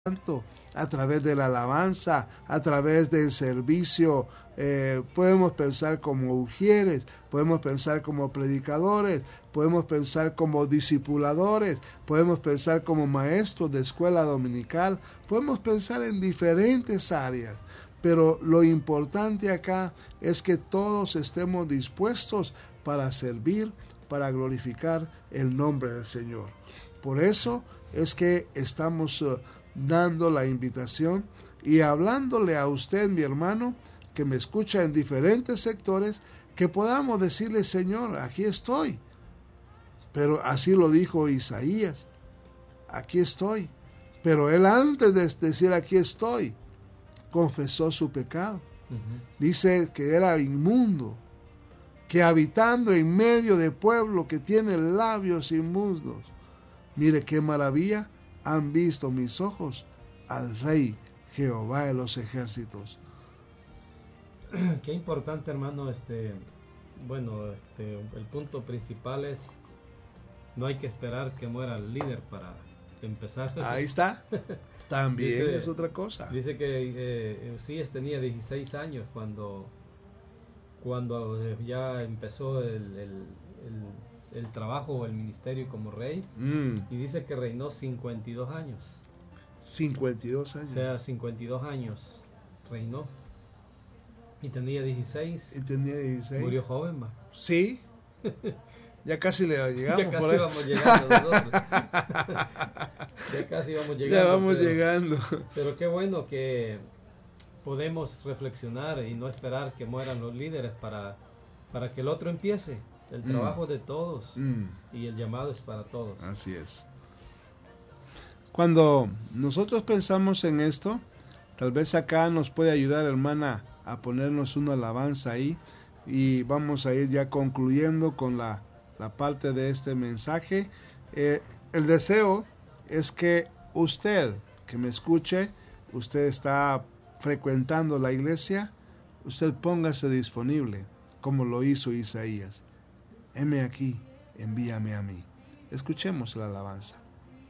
Santo, a través de la alabanza, a través del servicio. Podemos pensar como ujieres, podemos pensar como predicadores, podemos pensar como discipuladores, podemos pensar como maestros de escuela dominical, podemos pensar en diferentes áreas. Pero lo importante acá es que todos estemos dispuestos para servir, para glorificar el nombre del Señor. Por eso es que estamos dando la invitación y hablándole a usted, mi hermano, que me escucha en diferentes sectores, que podamos decirle: Señor, aquí estoy. Pero así lo dijo Isaías: aquí estoy. Pero él, antes de decir aquí estoy, confesó su pecado. Dice que era inmundo, que habitando en medio de pueblo que tiene labios inmundos, mire qué maravilla, han visto mis ojos al Rey Jehová de los ejércitos. Qué importante, hermano. El punto principal es: no hay que esperar que muera el líder para empezar. Ahí está. También Dice, es otra cosa. Dice que Usías tenía 16 años cuando ya empezó el trabajo o el ministerio como rey. Y dice que reinó 52 años. 52 años. O sea, 52 años reinó. Y tenía 16. Y tenía 16. Murió joven, ¿va? Sí. Ya casi le llegamos. Ya casi vamos llegando nosotros. Ya casi vamos llegando. Ya vamos llegando. Pero qué bueno que podemos reflexionar y no esperar que mueran los líderes para que el otro empiece. El trabajo de todos y el llamado es para todos. Así es. Cuando nosotros pensamos en esto, tal vez acá nos puede ayudar, hermana, a ponernos una alabanza ahí, y vamos a ir ya concluyendo con la parte de este mensaje. El deseo es que usted, que me escuche, usted está frecuentando la iglesia, usted póngase disponible, como lo hizo Isaías. Heme aquí, envíame a mí. Escuchemos la alabanza.